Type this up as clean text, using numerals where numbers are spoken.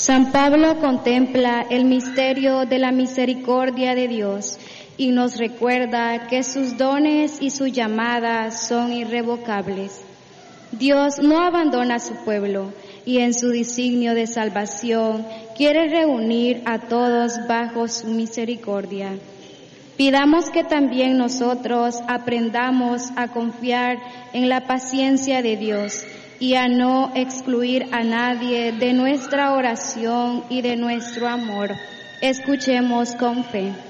San Pablo contempla el misterio de la misericordia de Dios y nos recuerda que sus dones y su llamada son irrevocables. Dios no abandona a su pueblo y en su designio de salvación quiere reunir a todos bajo su misericordia. Pidamos que también nosotros aprendamos a confiar en la paciencia de Dios y a no excluir a nadie de nuestra oración y de nuestro amor. Escuchemos con fe.